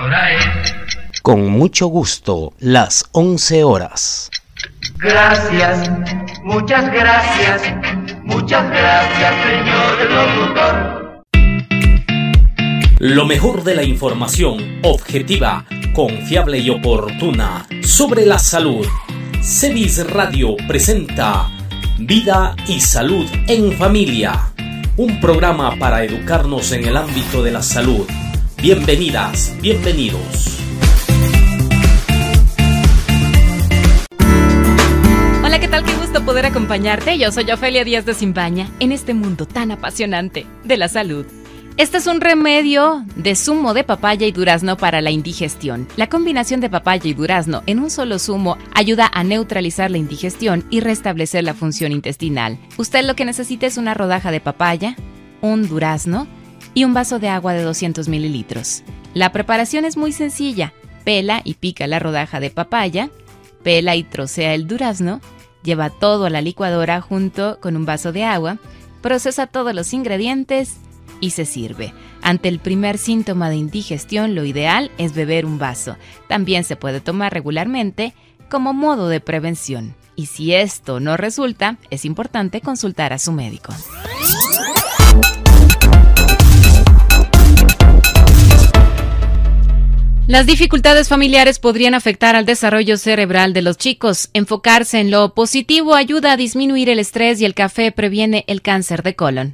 hora es. Con mucho gusto, las 11 horas. Gracias, muchas gracias, señor locutor. Lo mejor de la información objetiva, confiable y oportuna sobre la salud. CEDIS Radio presenta Vida y Salud en Familia, un programa para educarnos en el ámbito de la salud. Bienvenidas, bienvenidos. Hola, ¿qué tal? Qué gusto poder acompañarte. Yo soy Ofelia Díaz de Simbaña en este mundo tan apasionante de la salud. Este es un remedio de zumo de papaya y durazno para la indigestión. La combinación de papaya y durazno en un solo zumo ayuda a neutralizar la indigestión y restablecer la función intestinal. Usted lo que necesita es una rodaja de papaya, un durazno y un vaso de agua de 200 mililitros. La preparación es muy sencilla. Pela y pica la rodaja de papaya, pela y trocea el durazno, lleva todo a la licuadora junto con un vaso de agua, procesa todos los ingredientes y se sirve. Ante el primer síntoma de indigestión, lo ideal es beber un vaso. También se puede tomar regularmente como modo de prevención. Y si esto no resulta, es importante consultar a su médico. Las dificultades familiares podrían afectar al desarrollo cerebral de los chicos. Enfocarse en lo positivo ayuda a disminuir el estrés y el café previene el cáncer de colon.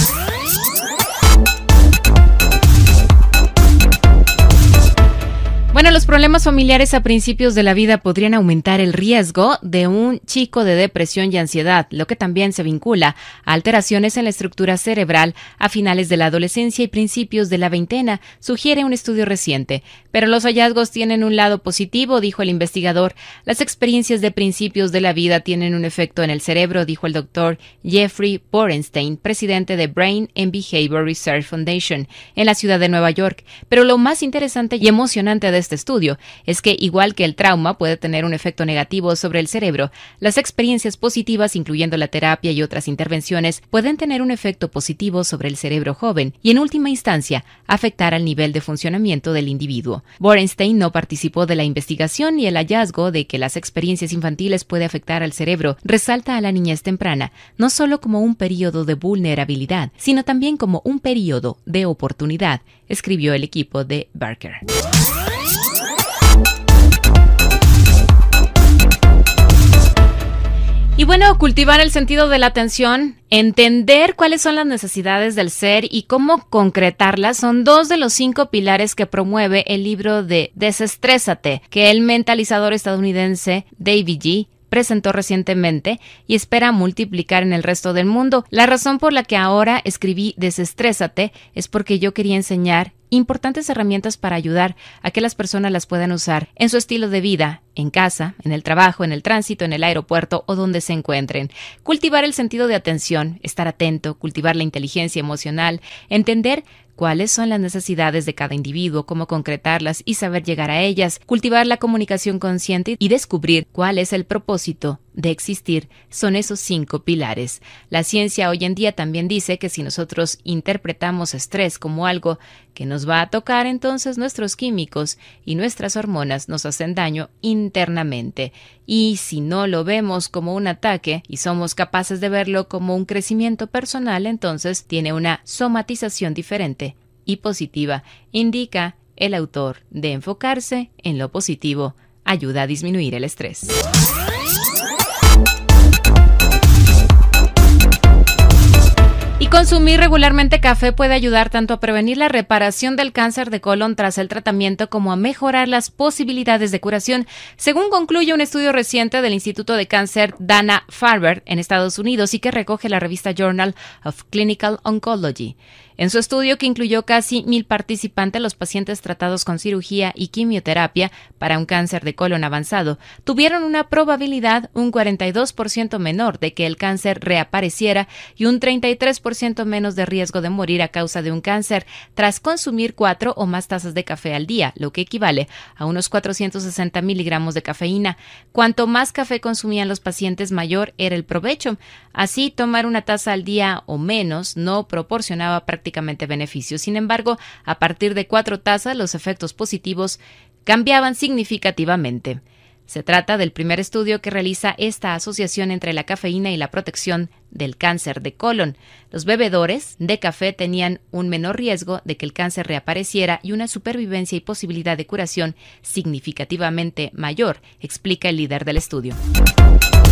Bueno, los problemas familiares a principios de la vida podrían aumentar el riesgo de un chico de depresión y ansiedad, lo que también se vincula a alteraciones en la estructura cerebral a finales de la adolescencia y principios de la veintena, sugiere un estudio reciente. Pero los hallazgos tienen un lado positivo, dijo el investigador. Las experiencias de principios de la vida tienen un efecto en el cerebro, dijo el doctor Jeffrey Borenstein, presidente de Brain and Behavior Research Foundation, en la ciudad de Nueva York. Pero lo más interesante y emocionante de este estudio es que, igual que el trauma puede tener un efecto negativo sobre el cerebro, las experiencias positivas, incluyendo la terapia y otras intervenciones, pueden tener un efecto positivo sobre el cerebro joven y, en última instancia, afectar al nivel de funcionamiento del individuo. Borenstein no participó de la investigación y el hallazgo de que las experiencias infantiles pueden afectar al cerebro resalta a la niñez temprana, no solo como un período de vulnerabilidad, sino también como un período de oportunidad, escribió el equipo de Barker. Y bueno, cultivar el sentido de la atención, entender cuáles son las necesidades del ser y cómo concretarlas son dos de los 5 pilares que promueve el libro de Desestrésate, que el mentalizador estadounidense David G. presentó recientemente y espera multiplicar en el resto del mundo. La razón por la que ahora escribí Desestrésate es porque yo quería enseñar importantes herramientas para ayudar a que las personas las puedan usar en su estilo de vida, en casa, en el trabajo, en el tránsito, en el aeropuerto o donde se encuentren. Cultivar el sentido de atención, estar atento, cultivar la inteligencia emocional, entender cuáles son las necesidades de cada individuo, cómo concretarlas y saber llegar a ellas, cultivar la comunicación consciente y descubrir cuál es el propósito de existir, son esos 5 pilares. La ciencia hoy en día también dice que si nosotros interpretamos estrés como algo que nos va a tocar, entonces nuestros químicos y nuestras hormonas nos hacen daño internamente. Y si no lo vemos como un ataque y somos capaces de verlo como un crecimiento personal, entonces tiene una somatización diferente y positiva, indica el autor de Enfocarse en lo positivo, ayuda a disminuir el estrés. Y consumir regularmente café puede ayudar tanto a prevenir la reparación del cáncer de colon tras el tratamiento como a mejorar las posibilidades de curación, según concluye un estudio reciente del Instituto de Cáncer Dana-Farber en Estados Unidos y que recoge la revista Journal of Clinical Oncology. En su estudio, que incluyó casi 1,000 participantes, los pacientes tratados con cirugía y quimioterapia para un cáncer de colon avanzado tuvieron una probabilidad un 42% menor de que el cáncer reapareciera y un 33% menos de riesgo de morir a causa de un cáncer tras consumir 4 o más tazas de café al día, lo que equivale a unos 460 miligramos de cafeína. Cuanto más café consumían los pacientes, mayor era el provecho. Así, tomar una taza al día o menos no proporcionaba prácticamente prácticamente beneficios. Sin embargo, a partir de 4 tazas, los efectos positivos cambiaban significativamente. Se trata del primer estudio que realiza esta asociación entre la cafeína y la protección del cáncer de colon. Los bebedores de café tenían un menor riesgo de que el cáncer reapareciera y una supervivencia y posibilidad de curación significativamente mayor, explica el líder del estudio.